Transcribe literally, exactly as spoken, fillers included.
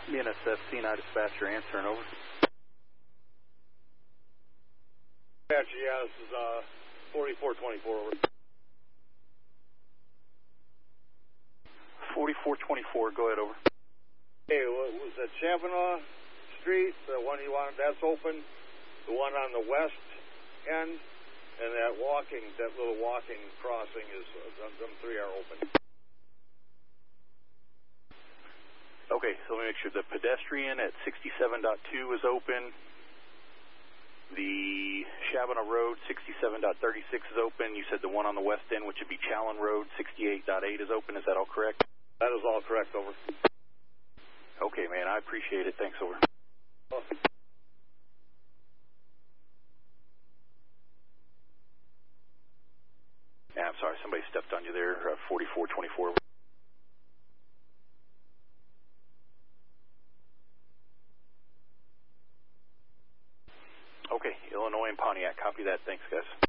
B N S F, C N I dispatcher, answering over. Dispatcher, yeah, this is uh, forty-four twenty-four, over. forty-four twenty-four, go ahead, over. Hey, was that Chavanaugh Street, the one you wanted, that's open, the one on the west end, and that walking, that little walking crossing is, uh, them three are open. Okay, so let me make sure the pedestrian at sixty-seven point two is open. The Chavanaugh Road, sixty-seven point thirty-six is open. You said the one on the west end, which would be Challen Road, sixty-eight point eight is open. Is that all correct? That is all correct, over. Okay, man, I appreciate it. Thanks, over. Oh. Yeah, I'm sorry, somebody stepped on you there, uh, forty-four twenty-four. Okay, Illinois and Pontiac, copy that. Thanks, guys.